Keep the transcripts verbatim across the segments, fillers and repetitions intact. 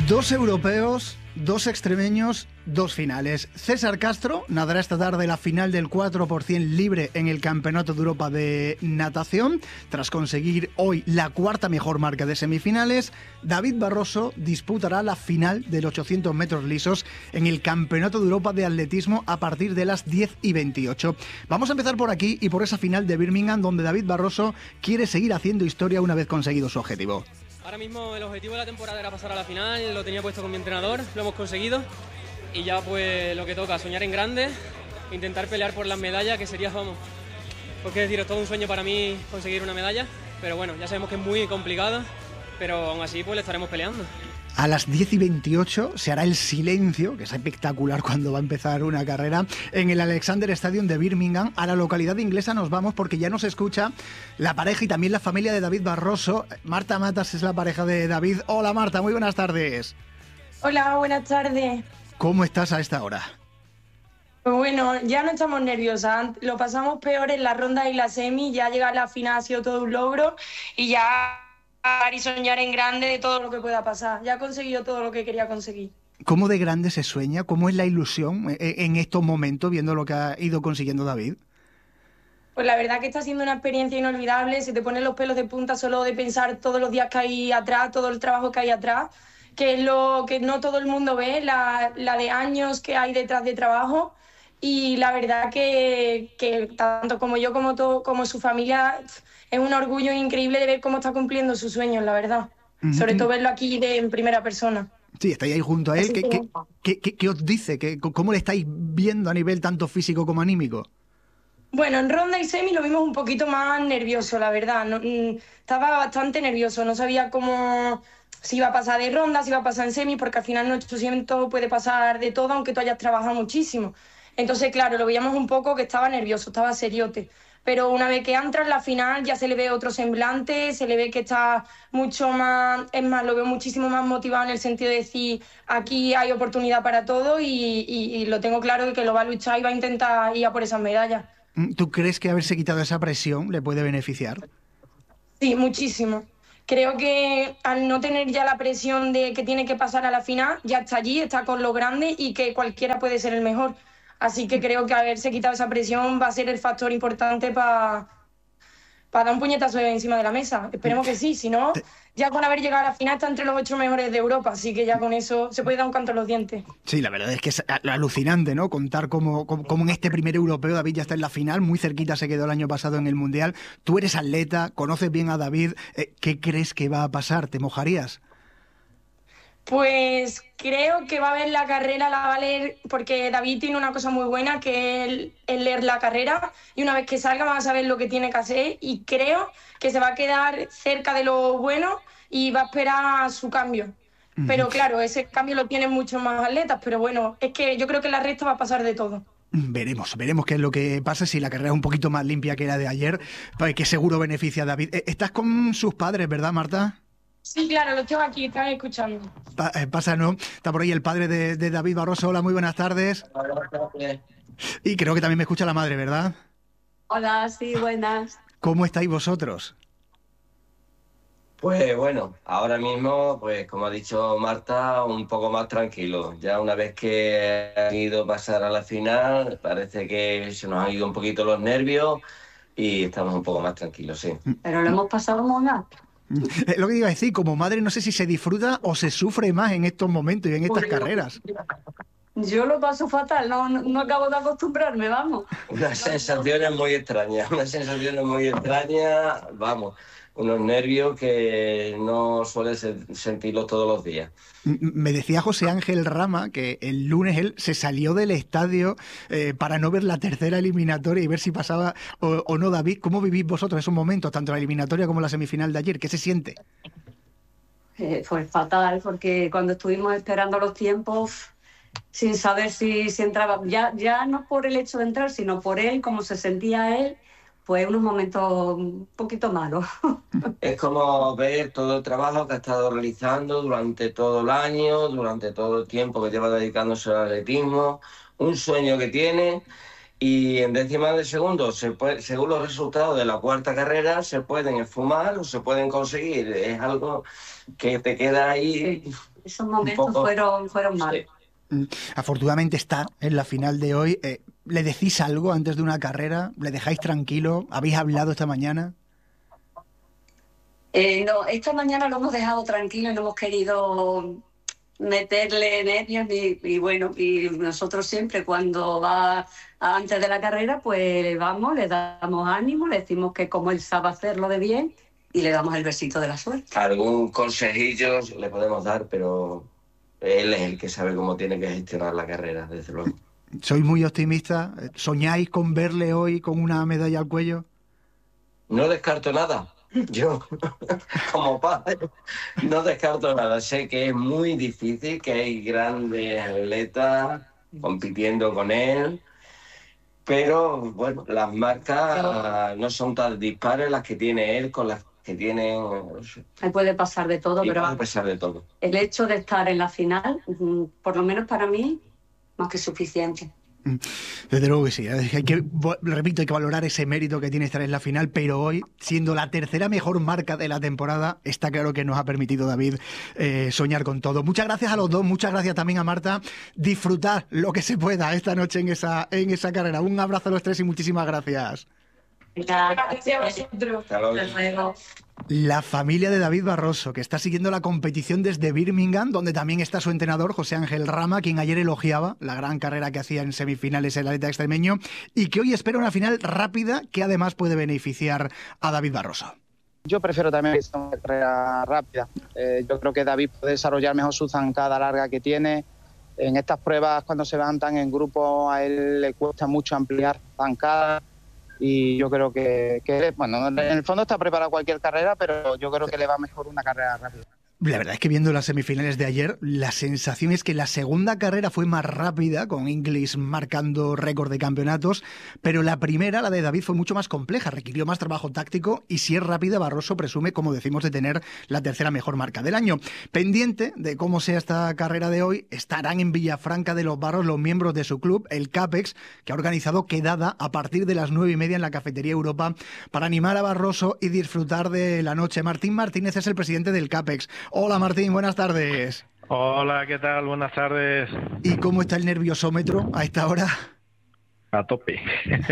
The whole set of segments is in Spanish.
Dos europeos, dos extremeños, dos finales. César Castro nadará esta tarde la final del cuatro por ciento libre en el Campeonato de Europa de Natación, tras conseguir hoy la cuarta mejor marca de semifinales. David Barroso disputará la final del ochocientos metros lisos en el Campeonato de Europa de Atletismo a partir de las diez y veintiocho. Vamos a empezar por aquí y por esa final de Birmingham, donde David Barroso quiere seguir haciendo historia una vez conseguido su objetivo. Ahora mismo el objetivo de la temporada era pasar a la final, lo tenía puesto con mi entrenador, lo hemos conseguido y ya pues lo que toca, soñar en grande, intentar pelear por las medallas, que sería, vamos, porque es decir, es todo un sueño para mí conseguir una medalla, pero bueno, ya sabemos que es muy complicado, pero aún así pues le estaremos peleando. A las diez y veintiocho se hará el silencio, que es espectacular cuando va a empezar una carrera, en el Alexander Stadium de Birmingham. A la localidad inglesa nos vamos porque ya nos escucha la pareja y también la familia de David Barroso. Marta Matas es la pareja de David. Hola Marta, muy buenas tardes. Hola, buenas tardes. ¿Cómo estás a esta hora? Pues bueno, ya no estamos nerviosas. Lo pasamos peor en la ronda y la semi. Ya llegar a la final ha sido todo un logro y ya... y soñar en grande de todo lo que pueda pasar. Ya he conseguido todo lo que quería conseguir. ¿Cómo de grande se sueña? ¿Cómo es la ilusión en estos momentos viendo lo que ha ido consiguiendo David? Pues la verdad que está siendo una experiencia inolvidable. Se te ponen los pelos de punta solo de pensar todos los días que hay atrás, todo el trabajo que hay atrás, que es lo que no todo el mundo ve, la, la de años que hay detrás de trabajo. Y la verdad que, que tanto como yo como, todo, como su familia... es un orgullo increíble de ver cómo está cumpliendo sus sueños, la verdad. Uh-huh. Sobre todo verlo aquí de, en primera persona. Sí, estáis ahí junto a él. ¿Qué, qué, qué, qué, qué os dice? ¿Qué, ¿Cómo le estáis viendo a nivel tanto físico como anímico? Bueno, en ronda y semi lo vimos un poquito más nervioso, la verdad. No, estaba bastante nervioso, no sabía cómo... si iba a pasar de ronda, si iba a pasar en semi, porque al final en ochocientos puede pasar de todo, aunque tú hayas trabajado muchísimo. Entonces, claro, lo veíamos un poco que estaba nervioso, estaba seriote. Pero una vez que entra en la final ya se le ve otro semblante, se le ve que está mucho más, es más, lo veo muchísimo más motivado en el sentido de decir, aquí hay oportunidad para todo y, y, y lo tengo claro que lo va a luchar y va a intentar ir a por esas medallas. ¿Tú crees que haberse quitado esa presión le puede beneficiar? Sí, muchísimo. Creo que al no tener ya la presión de que tiene que pasar a la final, ya está allí, está con lo grande y que cualquiera puede ser el mejor. Así que creo que haberse quitado esa presión va a ser el factor importante para pa dar un puñetazo encima de la mesa. Esperemos que sí, si no, ya con haber llegado a la final está entre los ocho mejores de Europa, así que ya con eso se puede dar un canto en los dientes. Sí, la verdad es que es alucinante, ¿no? Contar cómo, cómo, cómo en este primer europeo David ya está en la final, muy cerquita se quedó el año pasado en el Mundial. Tú eres atleta, conoces bien a David, ¿qué crees que va a pasar? ¿Te mojarías? Pues creo que va a ver la carrera, la va a leer, porque David tiene una cosa muy buena, que es el leer la carrera, y una vez que salga va a saber lo que tiene que hacer, y creo que se va a quedar cerca de lo bueno y va a esperar su cambio. Uh-huh. Pero claro, ese cambio lo tienen muchos más atletas, pero bueno, es que yo creo que en la recta va a pasar de todo. Veremos, veremos qué es lo que pasa, si la carrera es un poquito más limpia que la de ayer, que seguro beneficia a David. Estás con sus padres, ¿verdad, Marta? Sí, claro, lo tengo aquí, están escuchando. Pa- eh, pasa, ¿no? Está por ahí el padre de, de David Barroso. Hola, muy buenas tardes. Hola. Y creo que también me escucha la madre, ¿verdad? Hola, sí, buenas. ¿Cómo estáis vosotros? Pues bueno, ahora mismo, pues como ha dicho Marta, un poco más tranquilo. Ya una vez que han ido a pasar a la final, parece que se nos han ido un poquito los nervios y estamos un poco más tranquilos, sí. Pero lo hemos pasado muy mal. Lo que iba a decir, como madre, no sé si se disfruta o se sufre más en estos momentos y en estas carreras. Yo lo paso fatal, no, no, no acabo de acostumbrarme, vamos. Unas sensaciones muy extrañas, unas sensaciones muy extrañas, vamos, unos nervios que no sueles sentirlos todos los días. Me decía José Ángel Rama que el lunes él se salió del estadio eh, para no ver la tercera eliminatoria y ver si pasaba o, o no. David, ¿cómo vivís vosotros esos momentos, tanto la eliminatoria como la semifinal de ayer? ¿Qué se siente? Eh, pues fatal, porque cuando estuvimos esperando los tiempos, sin saber si, si entraba, ya, ya no por el hecho de entrar, sino por él, cómo se sentía él, pues unos momentos un poquito malos. Es como ver todo el trabajo que ha estado realizando durante todo el año, durante todo el tiempo que lleva dedicándose al atletismo, un sueño que tiene, y en décimas de segundo, se puede, según los resultados de la cuarta carrera, se pueden esfumar o se pueden conseguir. Es algo que te queda ahí Esos momentos fueron, fueron malos. Afortunadamente está en la final de hoy. Eh, ¿Le decís algo antes de una carrera? ¿Le dejáis tranquilo? ¿Habéis hablado esta mañana? Eh, no, esta mañana lo hemos dejado tranquilo y no hemos querido meterle nervios y, y bueno, y nosotros siempre cuando va antes de la carrera, pues vamos, le damos ánimo, le decimos que como él sabe hacerlo de bien y le damos el besito de la suerte. Algún consejillo le podemos dar, pero él es el que sabe cómo tiene que gestionar la carrera, desde luego. ¿Sois muy optimistas? ¿Soñáis con verle hoy con una medalla al cuello? No descarto nada. Yo, como padre, no descarto nada. Sé que es muy difícil, que hay grandes atletas compitiendo con él, pero bueno, las marcas no son tan dispares las que tiene él con las que tienen... Ahí puede pasar de todo, pero puede pasar de todo. El hecho de estar en la final, por lo menos para mí, más que suficiente. Desde luego que sí, hay que, repito, hay que valorar ese mérito que tiene estar en la final, pero hoy, siendo la tercera mejor marca de la temporada, está claro que nos ha permitido, David, eh, soñar con todo. Muchas gracias a los dos, muchas gracias también a Marta. Disfrutar lo que se pueda esta noche en esa, en esa carrera. Un abrazo a los tres y muchísimas gracias. Gracias a vosotros. Hasta luego. La familia de David Barroso, que está siguiendo la competición desde Birmingham, donde también está su entrenador, José Ángel Rama, quien ayer elogiaba la gran carrera que hacía en semifinales el atleta extremeño y que hoy espera una final rápida que además puede beneficiar a David Barroso. Yo prefiero también que sea una carrera rápida. Eh, yo creo que David puede desarrollar mejor su zancada larga que tiene. En estas pruebas, cuando se levantan en grupo, a él le cuesta mucho ampliar zancada. Y yo creo que, que, bueno, en el fondo está preparado cualquier carrera, pero yo creo que le va mejor una carrera rápida. La verdad es que viendo las semifinales de ayer, la sensación es que la segunda carrera fue más rápida, con Inglis marcando récord de campeonatos, pero la primera, la de David, fue mucho más compleja, requirió más trabajo táctico y si es rápida, Barroso presume, como decimos, de tener la tercera mejor marca del año. Pendiente de cómo sea esta carrera de hoy, estarán en Villafranca de los Barros los miembros de su club, el CAPEX, que ha organizado quedada a partir de las nueve y media en la Cafetería Europa para animar a Barroso y disfrutar de la noche. Martín Martínez es el presidente del CAPEX. Hola Martín, buenas tardes. Hola, ¿qué tal? Buenas tardes. ¿Y cómo está el nerviosómetro a esta hora? A tope.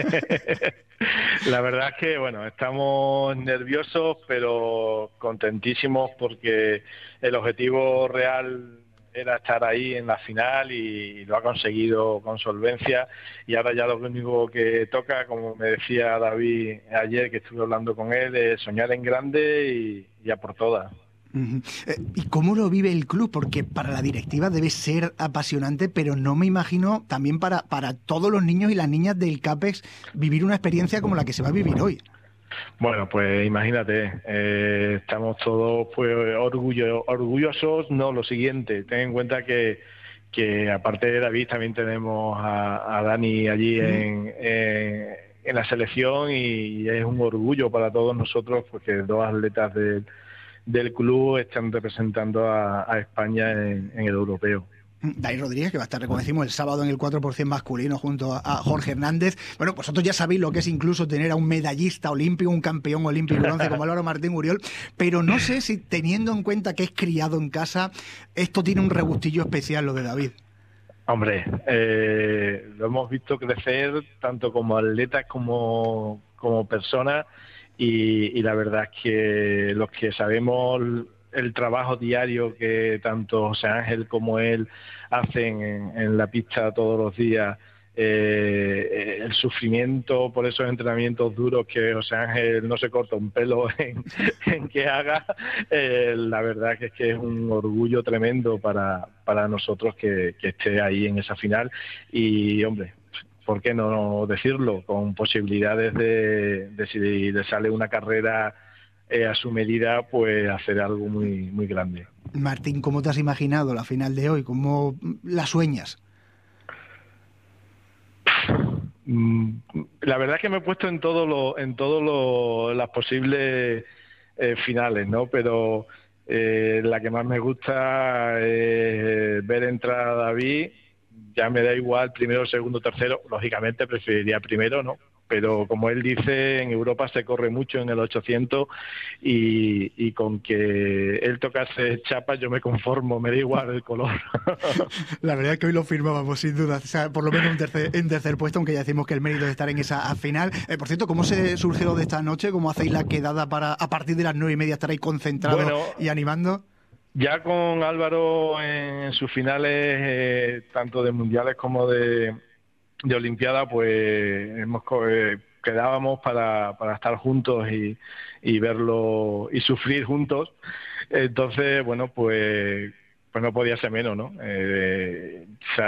La verdad es que, bueno, estamos nerviosos, pero contentísimos porque el objetivo real era estar ahí en la final y lo ha conseguido con solvencia. Y ahora ya lo único que toca, como me decía David ayer, que estuve hablando con él, es soñar en grande y, y a por todas. Uh-huh. ¿Y cómo lo vive el club? Porque para la directiva debe ser apasionante, pero no me imagino también para, para todos los niños y las niñas del CAPEX vivir una experiencia como la que se va a vivir hoy. Bueno, pues imagínate, eh, estamos todos pues orgullo, orgullosos, no, lo siguiente, ten en cuenta que, que aparte de David también tenemos a, a Dani allí uh-huh. en, en, en la selección y es un orgullo para todos nosotros porque dos atletas del del club están representando a, a España en, en el europeo. Dani Rodríguez, que va a estar, como decimos, el sábado en el cuatro por ciento masculino junto a, a Jorge Hernández. Bueno, vosotros ya sabéis lo que es incluso tener a un medallista olímpico, un campeón olímpico bronce como Álvaro Martín Uriol, pero no sé si teniendo en cuenta que es criado en casa, esto tiene un regustillo especial lo de David. Hombre, eh, lo hemos visto crecer tanto como atletas como, como personas. Y, y la verdad es que los que sabemos el trabajo diario que tanto José Ángel como él hacen en, en la pista todos los días, eh, el sufrimiento por esos entrenamientos duros que José Ángel no se corta un pelo en, en que haga, eh, la verdad que es que es un orgullo tremendo para, para nosotros que, que esté ahí en esa final y, hombre, ¿por qué no decirlo? Con posibilidades de, de si le sale una carrera eh, a su medida, pues hacer algo muy, muy grande. Martín, ¿cómo te has imaginado la final de hoy? ¿Cómo la sueñas? La verdad es que me he puesto en todo lo, en todos lo, las posibles eh, finales, ¿no? Pero eh, la que más me gusta es ver entrar a David. Ya me da igual primero, segundo, tercero. Lógicamente preferiría primero, ¿no? pero como él dice, en Europa se corre mucho en el ochocientos y, y con que él tocase chapa yo me conformo, me da igual el color. La verdad es que hoy lo firmábamos, sin duda. O sea, por lo menos en tercer, en tercer puesto, aunque ya decimos que el mérito de estar en esa final. Eh, por cierto, ¿cómo se surgió de esta noche? ¿Cómo hacéis la quedada para a partir de las nueve y media estar ahí concentrados bueno, y animando? Ya con Álvaro en sus finales, eh, tanto de mundiales como de... de Olimpiada, pues hemos eh, quedábamos para, para estar juntos y, y verlo y sufrir juntos. Entonces, bueno, pues pues no podía ser menos, ¿no? Eh,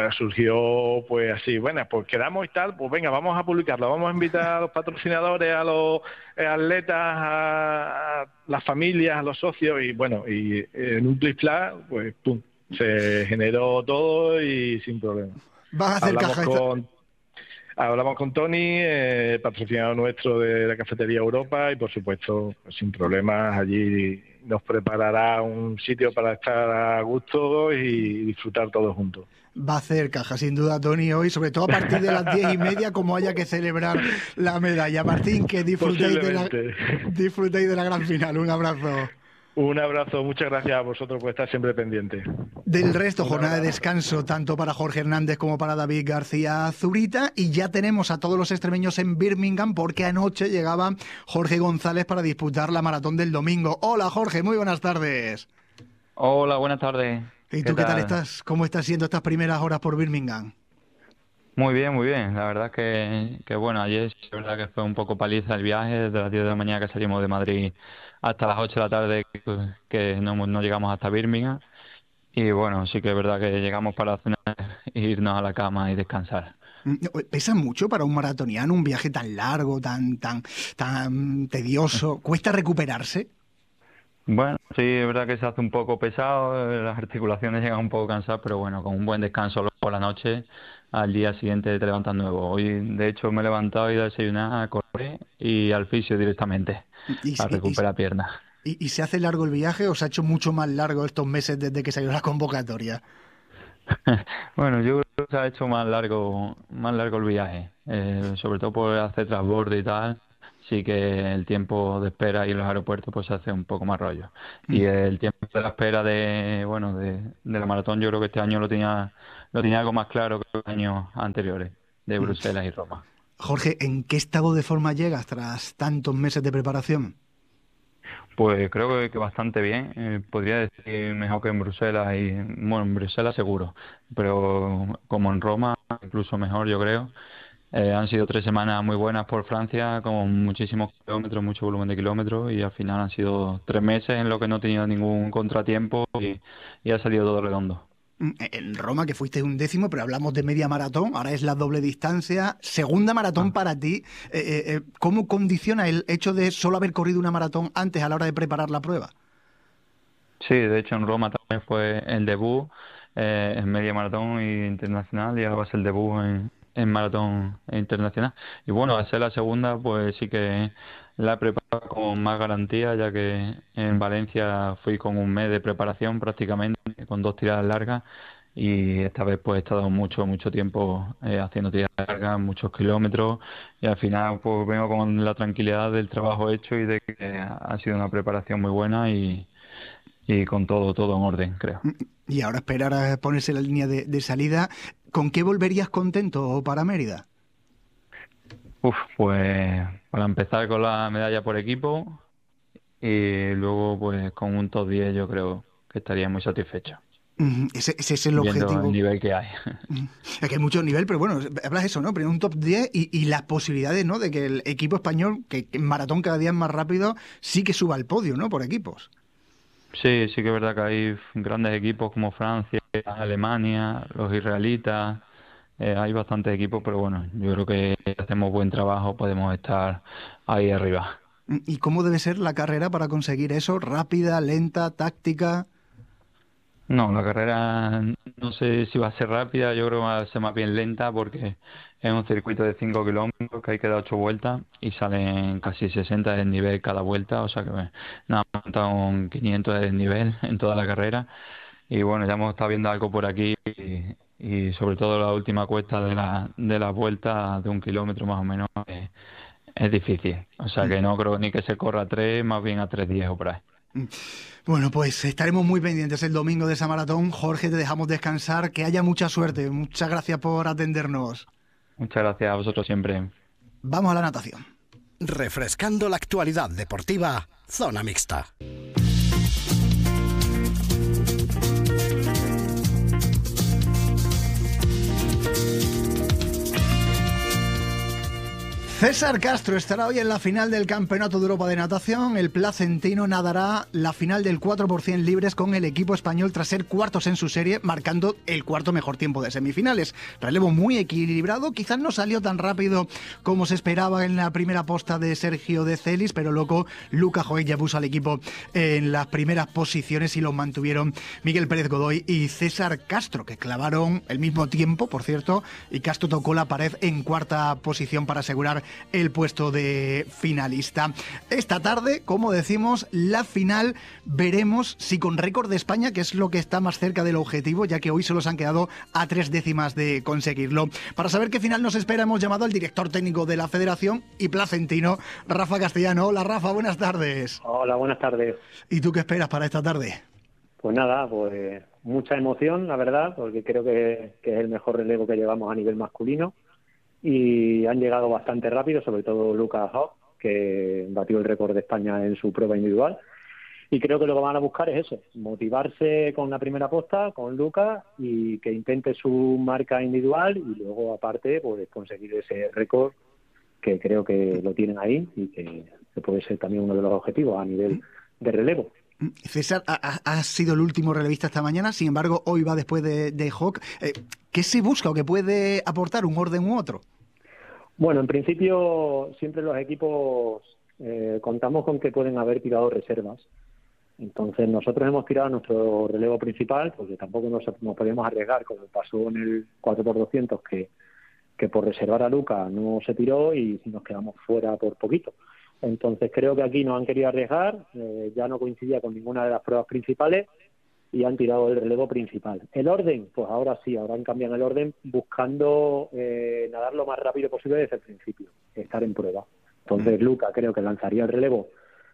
surgió pues así, bueno, pues quedamos y tal, pues venga, vamos a publicarlo, vamos a invitar a los patrocinadores, a los eh, atletas, a, a las familias, a los socios y bueno, y en un twist pues pum, se generó todo y sin problema. Vas a hacer Hablamos caja con Hablamos con Tony, eh, patrocinador nuestro de la Cafetería Europa y por supuesto, pues, sin problemas, allí nos preparará un sitio para estar a gusto y disfrutar todos juntos. Va a hacer caja, sin duda, Tony, hoy, sobre todo a partir de las diez y media, como haya que celebrar la medalla. Martín, que disfrutéis de la, disfrutéis de la gran final. Un abrazo. Un abrazo, muchas gracias a vosotros por estar siempre pendientes. Del resto, jornada de descanso tanto para Jorge Hernández como para David García Zurita, y ya tenemos a todos los extremeños en Birmingham porque anoche llegaba Jorge González para disputar la maratón del domingo. Hola Jorge, muy buenas tardes. Hola, buenas tardes. ¿Y tú qué, qué tal estás? ¿Cómo estás siendo estas primeras horas por Birmingham? Muy bien, muy bien. La verdad que, que bueno, ayer es verdad que fue un poco paliza el viaje, desde las diez de la mañana que salimos de Madrid hasta las ocho de la tarde que, que no, no llegamos hasta Birmingham. Y bueno, sí que es verdad que llegamos para cenar, irnos a la cama y descansar. ¿Pesa mucho para un maratoniano un viaje tan largo, tan, tan, tan tedioso? ¿Cuesta recuperarse? Bueno, sí, es verdad que se hace un poco pesado, las articulaciones llegan un poco cansadas, pero bueno, con un buen descanso luego por la noche, al día siguiente te levantas nuevo. Hoy, de hecho, me he levantado y he desayunado, a correr y al fisio directamente, y, a recuperar y, piernas. Y, ¿Y se hace largo el viaje o se ha hecho mucho más largo estos meses desde que salió la convocatoria? Bueno, yo creo que se ha hecho más largo, más largo el viaje, eh, sobre todo por hacer transborde y tal. Sí que el tiempo de espera y en los aeropuertos pues se hace un poco más rollo. Mm. Y el tiempo de la espera de bueno de, de la maratón yo creo que este año lo tenía lo tenía algo más claro que los años anteriores de Bruselas mm. y Roma. Jorge, ¿en qué estado de forma llegas tras tantos meses de preparación? Pues creo que, que bastante bien. Eh, podría decir mejor que en Bruselas y bueno en Bruselas seguro, pero como en Roma incluso mejor yo creo. Eh, han sido tres semanas muy buenas por Francia, con muchísimos kilómetros, mucho volumen de kilómetros, y al final han sido tres meses en los que no he tenido ningún contratiempo y, y ha salido todo redondo. En Roma, que fuiste un décimo, pero hablamos de media maratón, ahora es la doble distancia, segunda maratón ah. para ti. Eh, eh, ¿Cómo condiciona el hecho de solo haber corrido una maratón antes a la hora de preparar la prueba? Sí, de hecho en Roma también fue el debut eh, en media maratón internacional y ahora va a ser el debut en en maratón internacional. Y bueno, al ser la segunda, pues sí que la he preparado con más garantía, ya que en Valencia fui con un mes de preparación prácticamente, con dos tiradas largas, y esta vez pues he estado mucho, mucho tiempo eh, haciendo tiradas largas, muchos kilómetros, y al final pues vengo con la tranquilidad del trabajo hecho y de que ha sido una preparación muy buena y y con todo, todo en orden, creo. Y ahora esperar a ponerse la línea de, de salida. ¿Con qué volverías contento para Mérida? Uf, pues para empezar con la medalla por equipo y luego pues con un top diez yo creo que estaría muy satisfecho. Ese, ese es el objetivo. Viendo el nivel que hay. Es que hay mucho nivel, pero bueno, hablas eso, ¿no? Pero un top diez y, y las posibilidades, ¿no? De que el equipo español, que en maratón cada día es más rápido, sí que suba al podio, ¿no? Por equipos. Sí, sí que es verdad que hay grandes equipos como Francia, Alemania, los israelitas, eh, hay bastantes equipos, pero bueno, yo creo que si hacemos buen trabajo podemos estar ahí arriba. ¿Y cómo debe ser la carrera para conseguir eso? ¿Rápida, lenta, táctica? No, la carrera no sé si va a ser rápida, yo creo que va a ser más bien lenta porque es un circuito de cinco kilómetros que hay que dar ocho vueltas y salen casi sesenta de desnivel cada vuelta, o sea que nada, hemos montado un quinientos de desnivel en toda la carrera y bueno, ya hemos estado viendo algo por aquí y, y sobre todo la última cuesta de la, de la vuelta de un kilómetro más o menos eh, es difícil. O sea que no creo ni que se corra a tres, más bien a tres diez o por ahí. Bueno, pues estaremos muy pendientes el domingo de esa maratón. Jorge, te dejamos descansar, que haya mucha suerte. Muchas gracias por atendernos. Muchas gracias a vosotros siempre. Vamos a la natación. Refrescando la actualidad deportiva, Zona Mixta. César Castro estará hoy en la final del Campeonato de Europa de Natación. El placentino nadará la final del cuatro por ciento libres con el equipo español tras ser cuartos en su serie, marcando el cuarto mejor tiempo de semifinales. Relevo muy equilibrado, quizás no salió tan rápido como se esperaba en la primera posta de Sergio de Celis, pero loco, Luca Joy ya puso al equipo en las primeras posiciones y los mantuvieron Miguel Pérez Godoy y César Castro, que clavaron el mismo tiempo, por cierto, y Castro tocó la pared en cuarta posición para asegurar el puesto de finalista. Esta tarde, como decimos, la final, veremos si con récord de España, que es lo que está más cerca del objetivo, ya que hoy solo se han quedado a tres décimas de conseguirlo. Para saber qué final nos espera, hemos llamado al director técnico de la Federación y placentino, Rafa Castellano. Hola Rafa, buenas tardes. Hola, buenas tardes. ¿Y tú qué esperas para esta tarde? Pues nada, pues mucha emoción, la verdad, porque creo que, que es el mejor relevo que llevamos a nivel masculino. Y han llegado bastante rápido, sobre todo Lucas Hock, que batió el récord de España en su prueba individual. Y creo que lo que van a buscar es eso, motivarse con la primera posta, con Lucas, y que intente su marca individual y luego, aparte, pues conseguir ese récord que creo que lo tienen ahí y que, que puede ser también uno de los objetivos a nivel de relevo. César ha, ha sido el último relevista esta mañana, sin embargo, hoy va después de, de Hock. Eh, ¿Qué se busca o qué puede aportar un orden u otro? Bueno, en principio siempre los equipos eh, contamos con que pueden haber tirado reservas. Entonces nosotros hemos tirado nuestro relevo principal porque tampoco nos, nos podemos arriesgar, como pasó en el cuatro por doscientos, que, que por reservar a Luca no se tiró y nos quedamos fuera por poquito. Entonces creo que aquí no han querido arriesgar, eh, ya no coincidía con ninguna de las pruebas principales y han tirado el relevo principal. El orden, pues ahora sí, ahora han cambiado el orden buscando eh, nadar lo más rápido posible desde el principio, estar en prueba. Entonces Luca creo que lanzaría el relevo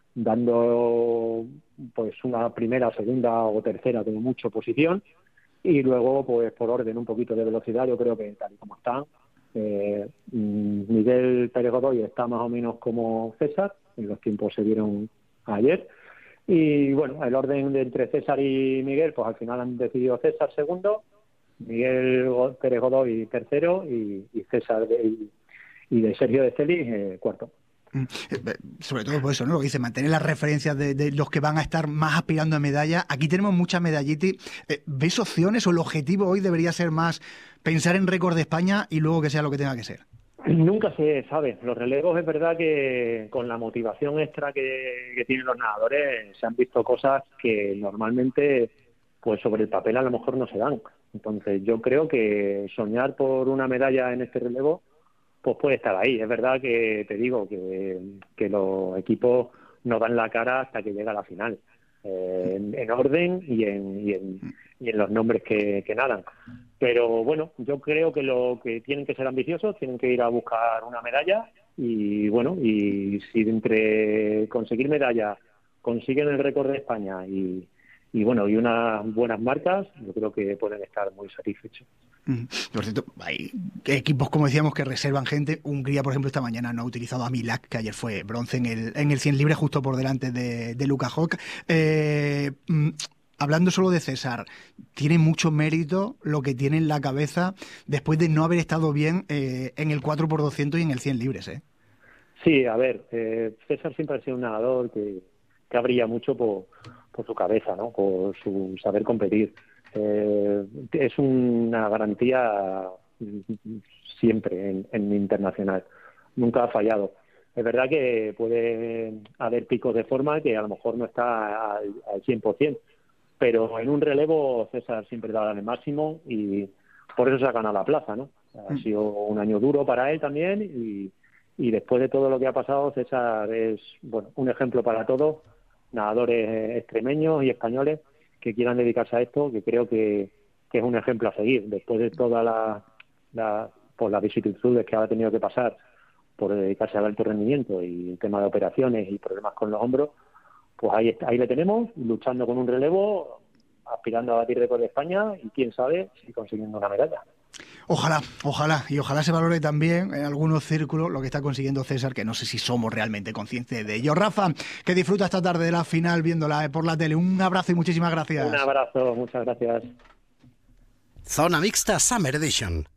dando pues una primera, segunda o tercera, como mucho, posición, y luego pues por orden un poquito de velocidad, yo creo que tal y como están, Eh, Miguel Pérez Godoy está más o menos como César, en los tiempos se dieron ayer, y bueno, el orden de entre César y Miguel, pues al final han decidido César segundo, Miguel Pérez Godoy tercero y, y César de, y, y de Sergio de Celis eh, cuarto. Sobre todo por eso, ¿no? Lo que dice, mantener las referencias de, de los que van a estar más aspirando a medalla. Aquí tenemos muchas medallitas. Eh, ¿Ves opciones o el objetivo hoy debería ser más pensar en récord de España y luego que sea lo que tenga que ser? Nunca se sabe. Los relevos es verdad que con la motivación extra que, que tienen los nadadores se han visto cosas que normalmente pues sobre el papel a lo mejor no se dan. Entonces yo creo que soñar por una medalla en este relevo pues puede estar ahí. Es verdad que te digo que, que los equipos no dan la cara hasta que llega la final, eh, en, en orden y en, y en, y en los nombres que, que nadan. Pero bueno, yo creo que lo que tienen que ser ambiciosos, tienen que ir a buscar una medalla y bueno, y si entre conseguir medalla consiguen el récord de España y, y bueno, y unas buenas marcas, yo creo que pueden estar muy satisfechos. Por cierto, hay equipos, como decíamos, que reservan gente. Hungría, por ejemplo, esta mañana no ha utilizado a Milak, que ayer fue bronce en el, en el cien libre, justo por delante de, de Luca Hock. Eh, hablando solo de César, tiene mucho mérito lo que tiene en la cabeza después de no haber estado bien eh, en el cuatro por doscientos y en el cien libres, ¿eh? Sí, a ver, eh, César siempre ha sido un nadador que, que brilla mucho por, por su cabeza, ¿no? Por su saber competir. Eh, es una garantía siempre en, en internacional, nunca ha fallado. Es verdad que puede haber picos de forma que a lo mejor no está al, al cien por ciento, pero en un relevo César siempre da el máximo y por eso se ha ganado la plaza, ¿no? Ha sido un año duro para él también y, y después de todo lo que ha pasado, César es bueno un ejemplo para todos, nadadores extremeños y españoles que quieran dedicarse a esto, que creo que, que es un ejemplo a seguir. Después de todas la, la, pues las vicisitudes que ha tenido que pasar por dedicarse al alto rendimiento y el tema de operaciones y problemas con los hombros, pues ahí, ahí le tenemos, luchando con un relevo, aspirando a batir récord de España y quién sabe si consiguiendo una medalla. Ojalá, ojalá, y ojalá se valore también en algunos círculos lo que está consiguiendo César, que no sé si somos realmente conscientes de ello. Rafa, que disfruta esta tarde de la final viéndola por la tele. Un abrazo y muchísimas gracias. Un abrazo, muchas gracias. Zona Mixta Summer Edition.